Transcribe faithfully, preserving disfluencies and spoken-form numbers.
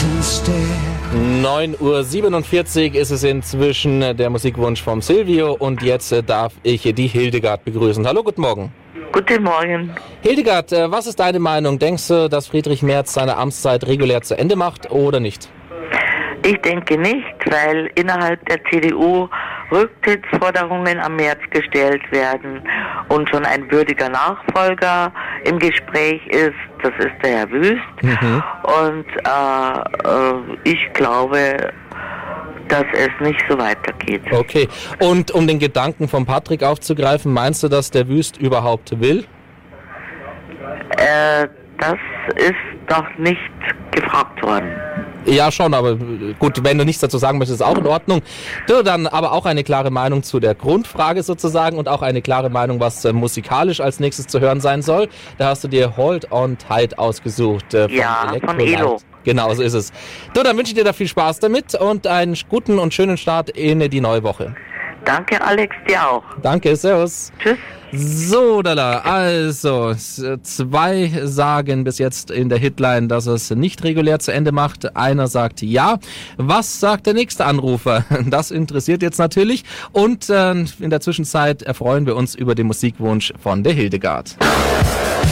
neun Uhr siebenundvierzig ist es inzwischen, der Musikwunsch vom Silvio, und jetzt äh, darf ich die Hildegard begrüßen. Hallo, guten Morgen. Guten Morgen. Hildegard, äh, was ist deine Meinung? Denkst du, dass Friedrich Merz seine Amtszeit regulär zu Ende macht oder nicht? Ich denke nicht, weil innerhalb der C D U Rücktrittsforderungen am Merz gestellt werden und schon ein würdiger Nachfolger im Gespräch ist. Das ist der Herr Wüst. Mhm. Und äh, äh, ich glaube, dass es nicht so weitergeht. Okay. Und um den Gedanken von Patrick aufzugreifen, meinst du, dass der Wüst überhaupt will? Äh, das ist noch nicht gefragt worden. Ja, schon, aber gut, wenn du nichts dazu sagen möchtest, ist auch in Ordnung. Du, dann aber auch eine klare Meinung zu der Grundfrage sozusagen und auch eine klare Meinung, was äh, musikalisch als nächstes zu hören sein soll. Da hast du dir Hold on Tight ausgesucht. Äh, von ja, von Elo. Genau, so ist es. Du, dann wünsche ich dir da viel Spaß damit und einen guten und schönen Start in die neue Woche. Danke, Alex, dir auch. Danke, servus. Tschüss. So, Dalla, also zwei sagen bis jetzt in der Hitline, dass es nicht regulär zu Ende macht. Einer sagt ja. Was sagt der nächste Anrufer? Das interessiert jetzt natürlich. Und äh, in der Zwischenzeit erfreuen wir uns über den Musikwunsch von der Hildegard.